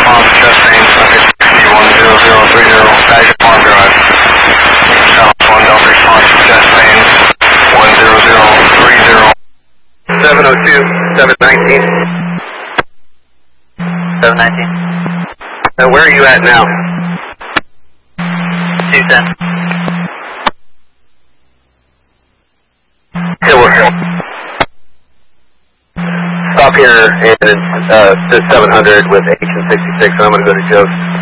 response, chest pain, Sunday 10030, Badger Farm Drive. South 1 Delta response, chest pain, 10030. 702, 719. 719. Where are you at now? 210. Hillwood. Stop here and it's 700 with H and 66, and I'm going to go to Joe's.